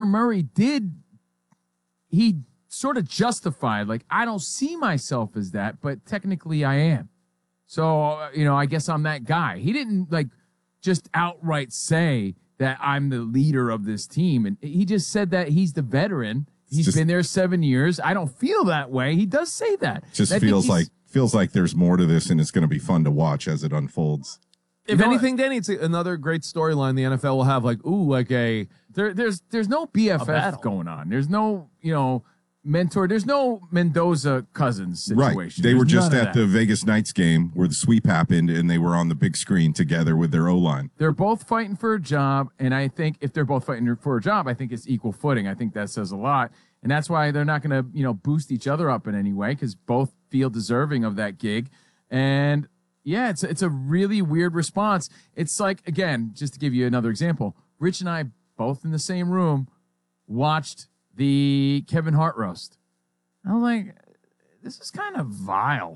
Murray he sort of justified, like, I don't see myself as that, but technically I am. So, I guess I'm that guy. He didn't, like, just outright say that I'm the leader of this team. And he just said that he's the veteran. He's been there 7 years. I don't feel that way. He does say that. Just feels like there's more to this, and it's going to be fun to watch as it unfolds. If anything, Danny, it's another great storyline the NFL will have. Like, there's no BFF going on. There's no, mentor. There's no Mendoza Cousins situation. Right. They were just at the Vegas Knights game where the sweep happened, and they were on the big screen together with their O-line. They're both fighting for a job, and I think if they're both fighting for a job, I think it's equal footing. I think that says a lot, and that's why they're not going to, boost each other up in any way, because both feel deserving of that gig. And yeah, it's a really weird response. It's like, again, just to give you another example, Rich and I both in the same room watched the Kevin Hart roast. I was like, this is kind of vile.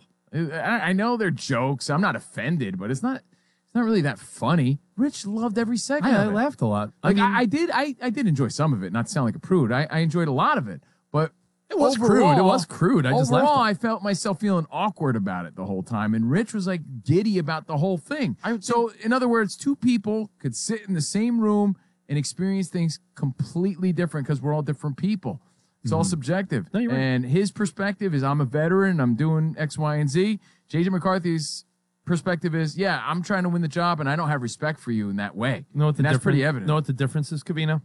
I know they're jokes. I'm not offended, but it's not really that funny. Rich loved every second of it. I laughed a lot. I did enjoy some of it, not to sound like a prude. I enjoyed a lot of it, but it was crude. It was crude. I just laughed. Overall, I felt myself feeling awkward about it the whole time, and Rich was like giddy about the whole thing. So, in other words, two people could sit in the same room and experience things completely different because we're all different people. It's all subjective. No, you're right. And his perspective is, I'm a veteran, I'm doing X, Y, and Z. J.J. McCarthy's perspective is, yeah, I'm trying to win the job, and I don't have respect for you in that way. That's pretty evident. Know what the difference is, Covino?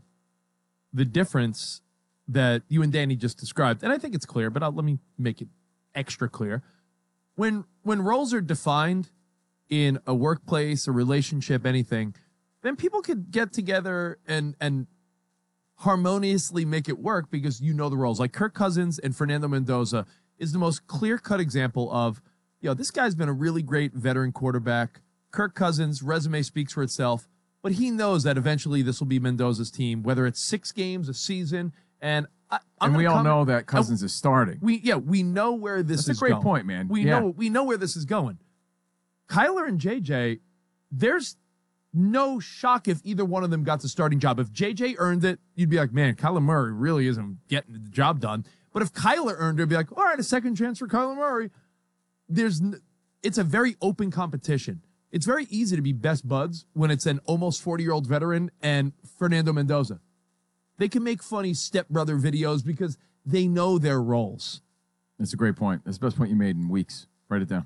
The difference that you and Danny just described, and I think it's clear, but let me make it extra clear. When roles are defined in a workplace, a relationship, anything, then people could get together and harmoniously make it work because you know the roles. Like Kirk Cousins and Fernando Mendoza is the most clear-cut example of, this guy's been a really great veteran quarterback. Kirk Cousins' resume speaks for itself, but he knows that eventually this will be Mendoza's team, whether it's 6 games a season. And we all know that Cousins is starting. We know where this is going. That's a great point, man. We know where this is going. Kyler and JJ, there's no shock if either one of them got the starting job. If JJ earned it, you'd be like, man, Kyler Murray really isn't getting the job done. But if Kyler earned it, it'd be like, all right, a second chance for Kyler Murray. It's a very open competition. It's very easy to be best buds when it's an almost 40-year-old veteran and Fernando Mendoza. They can make funny stepbrother videos because they know their roles. That's a great point. That's the best point you made in weeks. Write it down.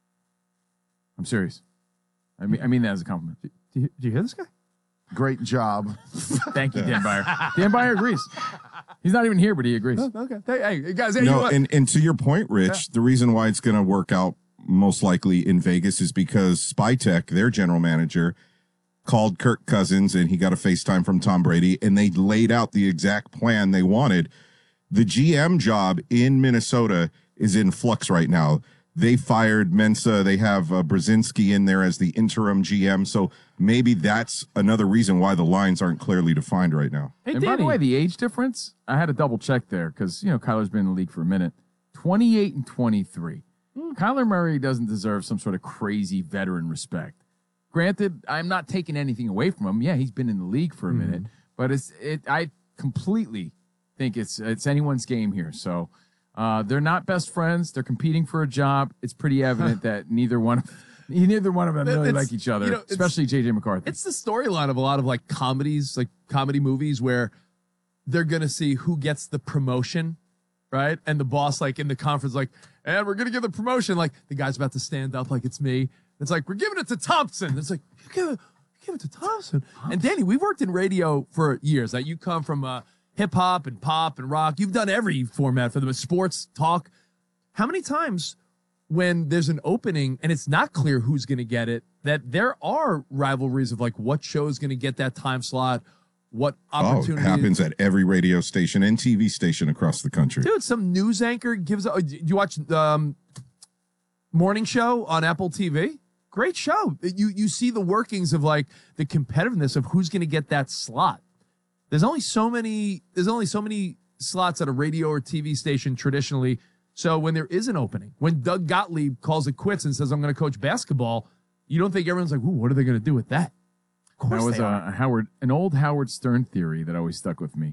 I'm serious. I mean that as a compliment. Do you hear this guy? Great job. Thank you, Dan Beyer. Dan Beyer agrees. He's not even here, but he agrees. Oh, okay. Hey, guys. And to your point, Rich, the reason why it's going to work out most likely in Vegas is because Spytech, their general manager, called Kirk Cousins and he got a FaceTime from Tom Brady and they laid out the exact plan they wanted. The GM job in Minnesota is in flux right now. They fired Mensa. They have Brzezinski in there as the interim GM. So maybe that's another reason why the lines aren't clearly defined right now. Hey, and by the way, the age difference, I had to double check there because, Kyler's been in the league for a minute. 28 and 23. Kyler Murray doesn't deserve some sort of crazy veteran respect. Granted, I'm not taking anything away from him. Yeah, he's been in the league for a minute, but I completely think it's anyone's game here. So they're not best friends. They're competing for a job. It's pretty evident that neither one of them really like each other, especially J.J. McCarthy. It's the storyline of a lot of like comedies, like comedy movies where they're going to see who gets the promotion, right? And the boss, like in the conference, like, and we're going to give the promotion. Like the guy's about to stand up like it's me. It's like, we're giving it to Thompson. It's like, you give it to Thompson. And Danny, we've worked in radio for years. Like you come from hip hop and pop and rock. You've done every format for them, sports, talk. How many times when there's an opening and it's not clear who's going to get it, that there are rivalries of like what show is going to get that time slot, what opportunity. It happens at every radio station and TV station across the country. Dude, some news anchor gives. Do you watch Morning Show on Apple TV? Great show. You see the workings of like the competitiveness of who's going to get that slot. There's only so many slots at a radio or TV station traditionally. So when there is an opening, when Doug Gottlieb calls it quits and says, I'm going to coach basketball, you don't think everyone's like, ooh, what are they going to do with that? That was an old Howard Stern theory that always stuck with me.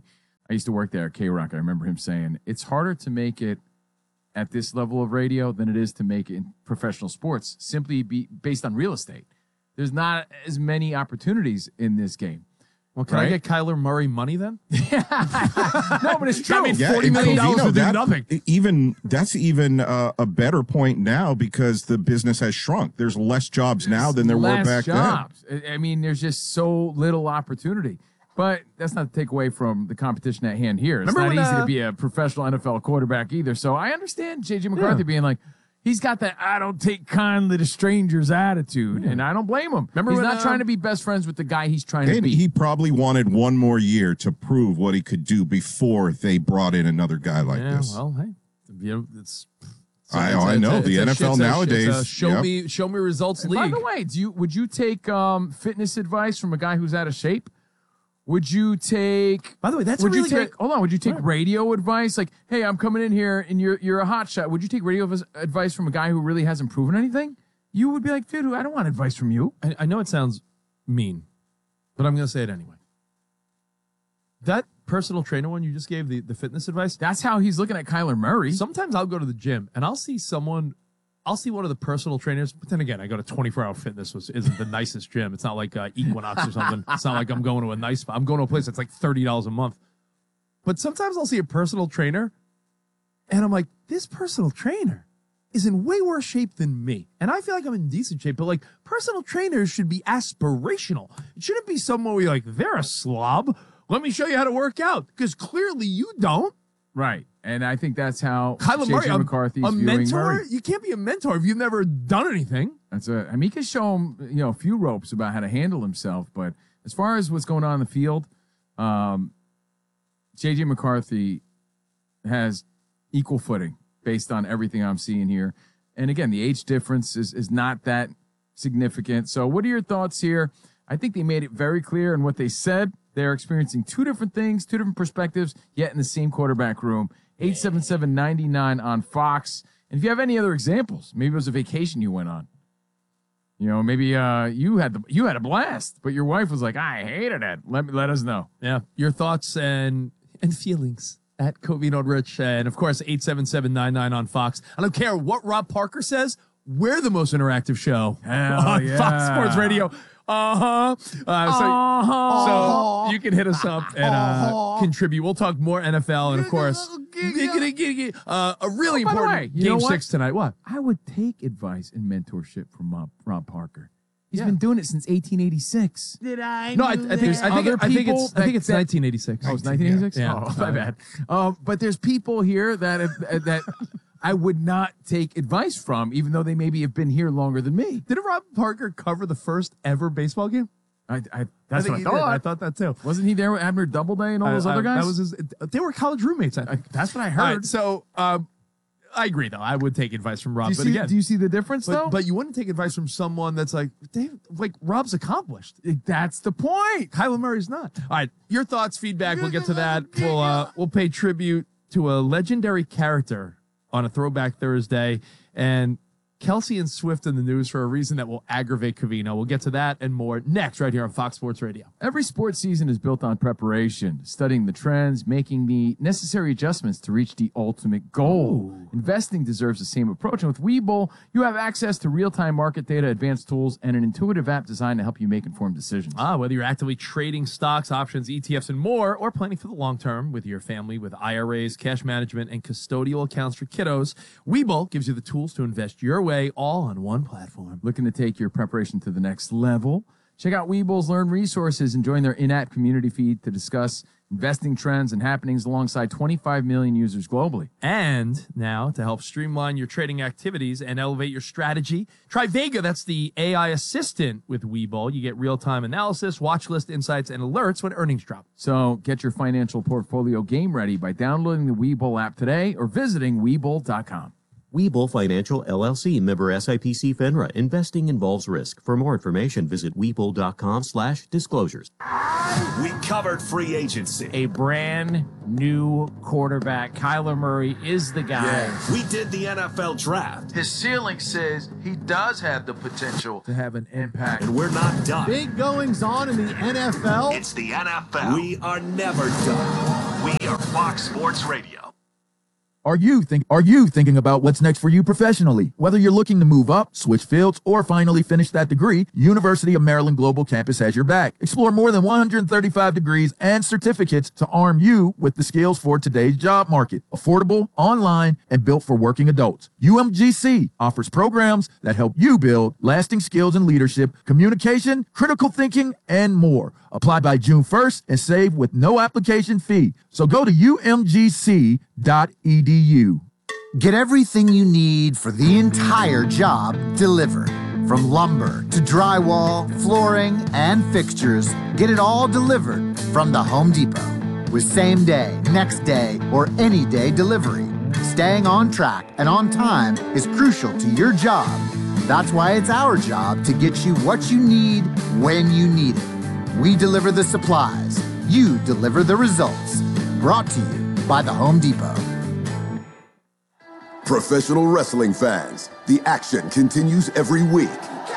I used to work there at K-Rock. I remember him saying, it's harder to make it at this level of radio than it is to make it in professional sports, simply based on real estate. There's not as many opportunities in this game. Well, can I get Kyler Murray money then? No, but it's true. I mean, $40 million to do nothing. That's even a better point now because the business has shrunk. There's less jobs now than there were back jobs. I mean, there's just so little opportunity. But that's not to take away from the competition at hand here. It's not easy to be a professional NFL quarterback either. So I understand J.J. McCarthy being like, he's got that I don't take kindly to strangers attitude, and I don't blame him. He's not trying to be best friends with the guy he's trying to be. He probably wanted one more year to prove what he could do before they brought in another guy like this. Well, hey, it's I know the NFL nowadays. It's a show me results league. By the way, would you take fitness advice from a guy who's out of shape? Would you take? By the way, hold on. Would you take radio advice? Like, hey, I'm coming in here and you're a hot shot. Would you take radio advice from a guy who really hasn't proven anything? You would be like, dude, I don't want advice from you. I know it sounds mean, but I'm going to say it anyway. That personal trainer one you just gave, the fitness advice. That's how he's looking at Kyler Murray. Sometimes I'll go to the gym and I'll see one of the personal trainers, but then again, I go to 24-hour fitness, which isn't the nicest gym. It's not like Equinox or something. It's not like I'm going to a nice spot. I'm going to a place that's like $30 a month. But sometimes I'll see a personal trainer, and I'm like, this personal trainer is in way worse shape than me. And I feel like I'm in decent shape, but like personal trainers should be aspirational. It shouldn't be someone where you're like, they're a slob. Let me show you how to work out, because clearly you don't. Right. And I think that's how Kyler Murray, McCarthy's a viewing mentor. Murray. You can't be a mentor if you've never done anything. That's it. I mean, he can show him, a few ropes about how to handle himself. But as far as what's going on in the field, J.J. McCarthy has equal footing based on everything I'm seeing here. And again, the age difference is not that significant. So what are your thoughts here? I think they made it very clear in what they said. They're experiencing two different things, two different perspectives, yet in the same quarterback room. 877-99 on Fox. And if you have any other examples, maybe it was a vacation you went on. Maybe you had a blast, but your wife was like, I hated it. Let us know. Yeah. Your thoughts and feelings at Covino and Rich. And of course, 877-99 on Fox. I don't care what Rob Parker says. We're the most interactive show on Fox Sports Radio. So you can hit us up and contribute. We'll talk more NFL and, of course, a really important Game 6 tonight. What? I would take advice and mentorship from Rob Parker. He's been doing it since 1886. Did I? No, I think it's 1986. Oh, it's 1986? Yeah. Oh, my bad. But there's people here that I would not take advice from, even though they maybe have been here longer than me. Didn't Rob Parker cover the first ever baseball game? That's what I thought. I thought that too. Wasn't he there with Abner Doubleday and all those other guys? They were college roommates. That's what I heard. Right, so I agree, though. I would take advice from Rob. Do you see the difference, though? But you wouldn't take advice from someone that's like Rob's accomplished. That's the point. Kyler Murray's not. All right, your thoughts, feedback. We'll get to that. We'll pay tribute to a legendary character on a Throwback Thursday, and Kelsey and Swift in the news for a reason that will aggravate Covino. We'll get to that and more next right here on Fox Sports Radio. Every sports season is built on preparation, studying the trends, making the necessary adjustments to reach the ultimate goal. Ooh. Investing deserves the same approach. And with Webull, you have access to real-time market data, advanced tools, and an intuitive app designed to help you make informed decisions. Whether you're actively trading stocks, options, ETFs, and more, or planning for the long term with your family with IRAs, cash management, and custodial accounts for kiddos, Webull gives you the tools to invest your way, all on one platform. Looking to take your preparation to the next level? Check out Webull's Learn Resources and join their in-app community feed to discuss investing trends and happenings alongside 25 million users globally. And now, to help streamline your trading activities and elevate your strategy, try Vega. That's the AI assistant with Webull. You get real-time analysis, watch list insights, and alerts when earnings drop. So get your financial portfolio game ready by downloading the Webull app today or visiting Webull.com. Webull Financial, LLC, member SIPC FINRA. Investing involves risk. For more information, visit Webull.com/disclosures. We covered free agency. A brand new quarterback. Kyler Murray is the guy. Yeah. We did the NFL draft. His ceiling says he does have the potential to have an impact. And we're not done. Big goings on in the NFL. It's the NFL. We are never done. We Sports Radio. Are you thinking about what's next for you professionally? Whether you're looking to move up, switch fields, or finally finish that degree, University of Maryland Global Campus has your back. Explore more than 135 degrees and certificates to arm you with the skills for today's job market. Affordable, online, and built for working adults. UMGC offers programs that help you build lasting skills in leadership, communication, critical thinking, and more. Apply by June 1st and save with no application fee. So go to umgc.edu. Get everything you need for the entire job delivered. From lumber to drywall, flooring, and fixtures, get it all delivered from the Home Depot. With same day, next day, or any day delivery. Staying on track and on time is crucial to your job. That's why it's our job to get you what you need when you need it. We deliver the supplies. You deliver the results. Brought to you by the Home Depot. Professional wrestling fans, the action continues every week.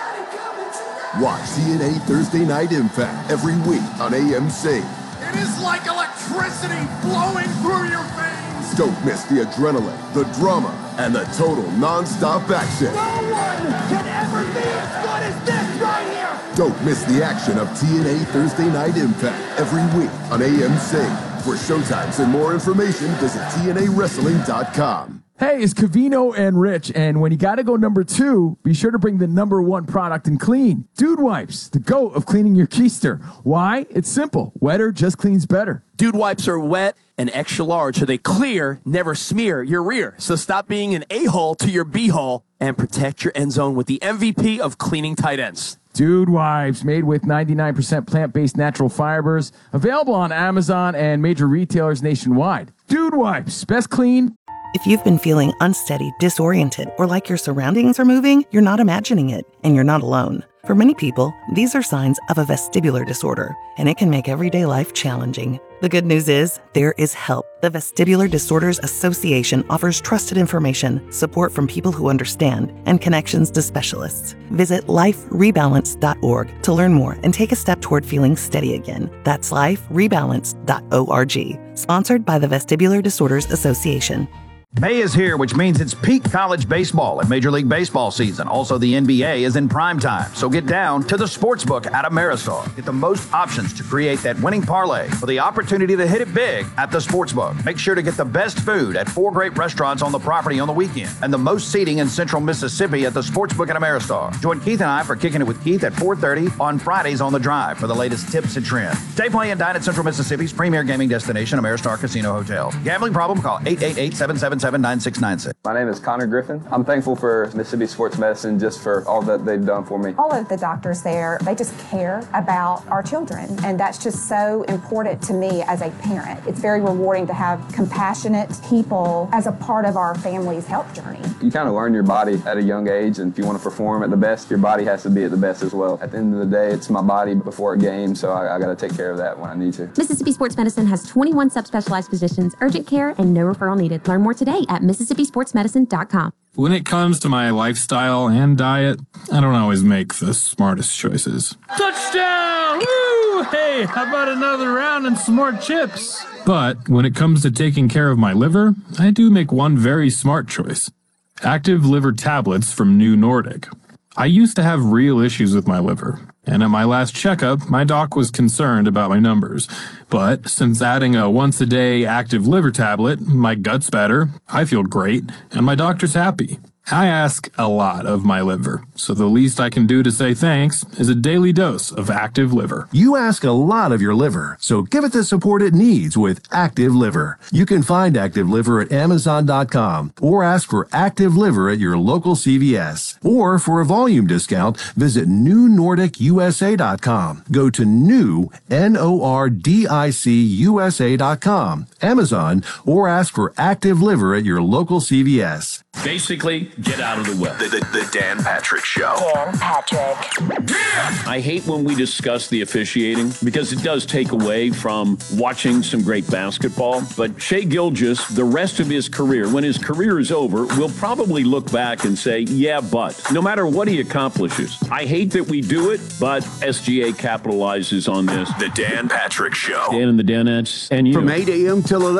Watch TNA Thursday Night Impact every week on AMC. It is like electricity flowing through your veins. Don't miss the adrenaline, the drama, and the total non-stop action. No one can ever be as good as this right here. Don't miss the action of TNA Thursday Night Impact every week on AMC. For showtimes and more information, visit TNAWrestling.com. Hey, it's Cavino and Rich, and when you gotta go number 2, be sure to bring the number 1 product in clean. Dude Wipes, the GOAT of cleaning your keister. Why? It's simple. Wetter just cleans better. Dude Wipes are wet and extra large, so they clear, never smear your rear. So stop being an a-hole to your b-hole and protect your end zone with the MVP of cleaning tight ends. Dude Wipes, made with 99% plant-based natural fibers. Available on Amazon and major retailers nationwide. Dude Wipes, best clean. If you've been feeling unsteady, disoriented, or like your surroundings are moving, you're not imagining it, and you're not alone. For many people, these are signs of a vestibular disorder, and it can make everyday life challenging. The good news is, there is help. The Vestibular Disorders Association offers trusted information, support from people who understand, and connections to specialists. Visit liferebalance.org to learn more and take a step toward feeling steady again. That's liferebalance.org. Sponsored by the Vestibular Disorders Association. May is here, which means it's peak college baseball and Major League Baseball season. Also, the NBA is in prime time. So get down to the Sportsbook at Ameristar. Get the most options to create that winning parlay for the opportunity to hit it big at the Sportsbook. Make sure to get the best food at 4 great restaurants on the property on the weekend and the most seating in Central Mississippi at the Sportsbook at Ameristar. Join Keith and I for Kicking It with Keith at 4:30 on Fridays on The Drive for the latest tips and trends. Stay, play, and dine at Central Mississippi's premier gaming destination, Ameristar Casino Hotel. Gambling problem? Call 888-777-9696. My name is Connor Griffin. I'm thankful for Mississippi Sports Medicine just for all that they've done for me. All of the doctors there, they just care about our children, and that's just so important to me as a parent. It's very rewarding to have compassionate people as a part of our family's health journey. You kind of learn your body at a young age, and if you want to perform at the best, your body has to be at the best as well. At the end of the day, it's my body before a game, so I got to take care of that when I need to. Mississippi Sports Medicine has 21 subspecialized positions, urgent care, and no referral needed. Learn more today at MississippiSportsMedicine.com. When it comes to my lifestyle and diet, I don't always make the smartest choices. Touchdown! Woo! Hey, how about another round and some more chips? But when it comes to taking care of my liver, I do make one very smart choice. Active liver tablets from New Nordic. I used to have real issues with my liver, and at my last checkup, my doc was concerned about my numbers. But since adding a once-a-day active liver tablet, my gut's better, I feel great, and my doctor's happy. I ask a lot of my liver, so the least I can do to say thanks is a daily dose of Active Liver. You ask a lot of your liver, so give it the support it needs with Active Liver. You can find Active Liver at Amazon.com or ask for Active Liver at your local CVS. Or for a volume discount, visit NewNordicUSA.com. Go to new, NORDICUSA.com, Amazon, or ask for Active Liver at your local CVS. Basically, get out of the way. The Dan Patrick Show. Dan Patrick. I hate when we discuss the officiating because it does take away from watching some great basketball. But Shai Gilgeous, the rest of his career, when his career is over, will probably look back and say, yeah, but no matter what he accomplishes. I hate that we do it, but SGA capitalizes on this. The Dan Patrick Show. Dan and the Danettes. And you. From 8 a.m. till 11.